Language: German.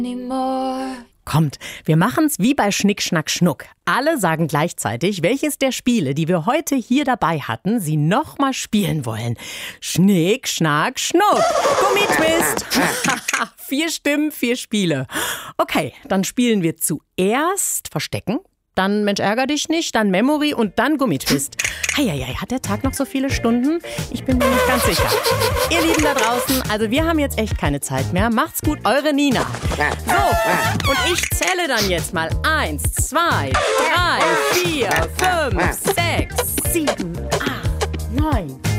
Kommt, wir machen's wie bei Schnick, Schnack, Schnuck. Alle sagen gleichzeitig, welches der Spiele, die wir heute hier dabei hatten, sie nochmal spielen wollen. Schnick, Schnack, Schnuck. Gummitwist. 4 Stimmen, 4 Spiele. Okay, dann spielen wir zuerst Verstecken. Dann Mensch, ärger dich nicht, dann Memory und dann Gummitwist. Heieiei, hat der Tag noch so viele Stunden? Ich bin mir nicht ganz sicher. Ihr Lieben da draußen, also wir haben jetzt echt keine Zeit mehr. Macht's gut, eure Nina. So, und ich zähle dann jetzt mal 1, 2, 3, 4, 5, 6, 7, 8, 9,